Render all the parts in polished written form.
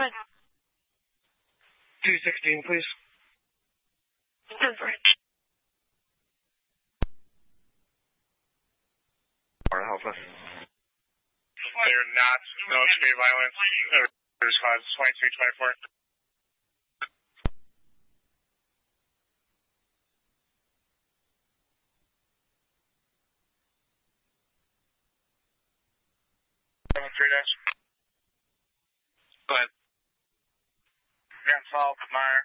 ahead. 216, please. 10 for it. Alpha. They're not military violence. There's 2324. Three dash. Go ahead. Grand Fall, Meyer.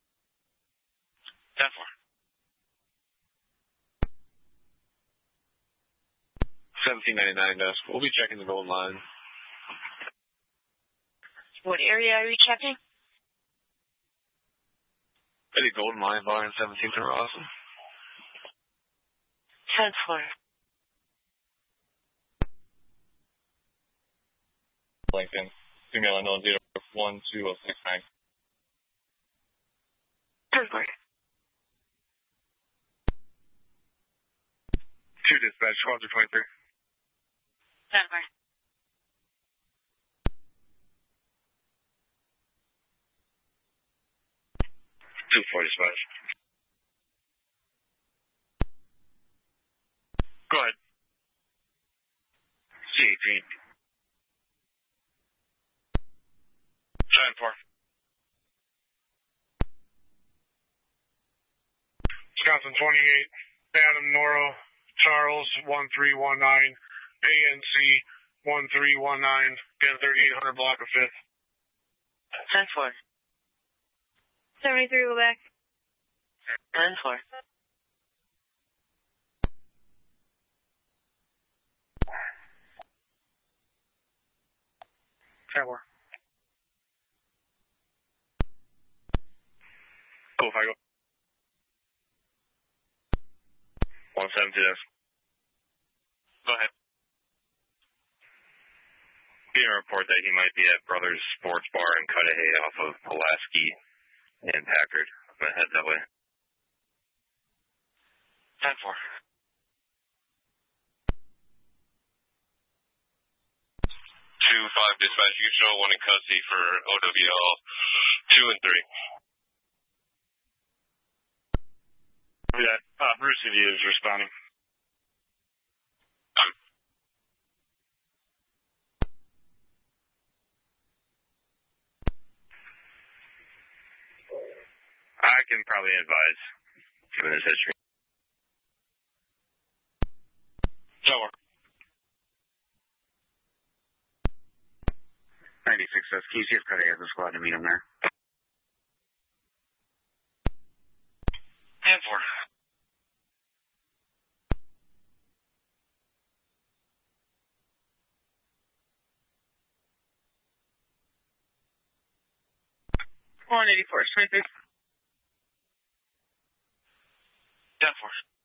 10 4. 1799 desk. We'll be checking the gold line. What area are you checking? Any golden line bar in 17th and Rawson. 10 4. Lincoln. Female unknown 012069. 10 4. 2 dispatch, 12-23. 10 4. 240 dispatch. Go ahead. C18. 10 4. Wisconsin 28, Adam Noro, Charles 1319, ANC 1319, get 3800 block of 5th. 10 4. 73, go back. 10 4. Go if I go. 172 desk. Go ahead. Being a report that he might be at Brothers Sports Bar in Cudahy off of Pulaski and Packard. I'm going to head that way. 10 4. 2-5 dispatch. You can show one in custody for OWL 2 and 3. Yeah, Bruce City is responding. I can probably advise, given his history. Tower. 96 says, can you see if Cuddy has a squad to meet him there? 10 4. 184, 23. 10 4.